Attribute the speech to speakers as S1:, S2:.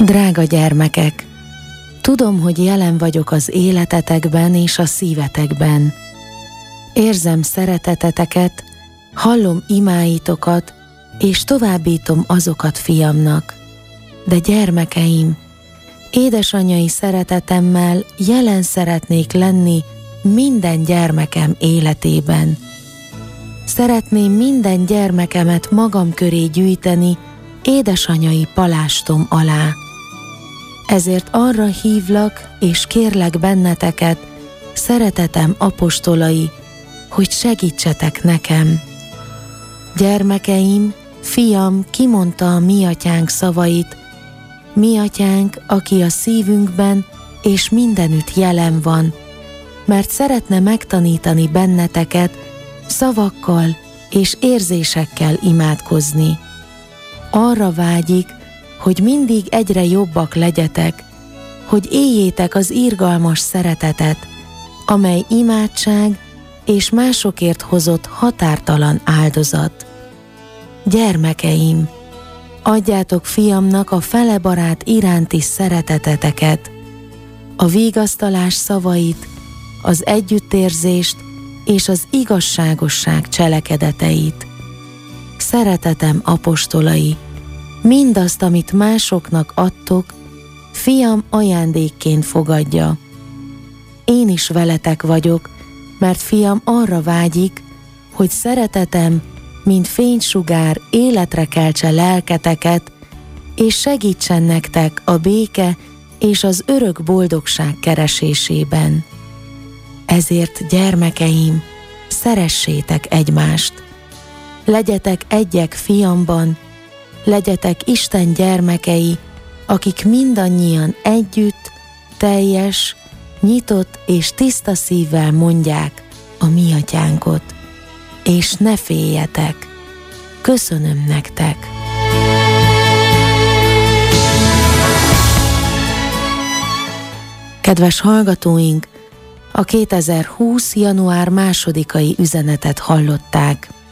S1: Drága gyermekek, tudom, hogy jelen vagyok az életetekben és a szívetekben. Érzem szereteteteket, hallom imáitokat, és továbbítom azokat fiamnak. De gyermekeim, édesanyai szeretetemmel jelen szeretnék lenni minden gyermekem életében. Szeretném minden gyermekemet magam köré gyűjteni édesanyai palástom alá. Ezért arra hívlak és kérlek benneteket, szeretetem apostolai, hogy segítsetek nekem. Gyermekeim, fiam kimondta a mi atyánk szavait, mi atyánk, aki a szívünkben és mindenütt jelen van, mert szeretne megtanítani benneteket szavakkal és érzésekkel imádkozni. Arra vágyik, hogy mindig egyre jobbak legyetek, hogy éljétek az irgalmas szeretetet, amely imádság és másokért hozott határtalan áldozat. Gyermekeim, adjátok fiamnak a fele barát iránti szereteteteket, a vigasztalás szavait, az együttérzést és az igazságosság cselekedeteit. Szeretetem apostolai, mindazt, amit másoknak adtok, fiam ajándékként fogadja. Én is veletek vagyok, mert fiam arra vágyik, hogy szeretetem, mint fénysugár életre keltse lelketeket, és segítsen nektek a béke és az örök boldogság keresésében. Ezért, gyermekeim, szeressétek egymást. Legyetek egyek fiamban, legyetek Isten gyermekei, akik mindannyian együtt, teljes, nyitott és tiszta szívvel mondják a mi atyánkot. És ne féljetek, köszönöm nektek! Kedves hallgatóink, a 2020. január 2-ai üzenetet hallották.